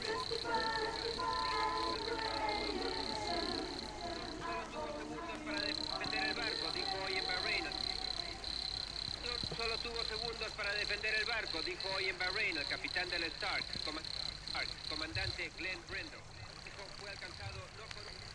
Solo tuvo segundos para defender el barco, dijo hoy en Bahrein el capitán del Stark, comandante Glenn Brendo. Fue alcanzado no por un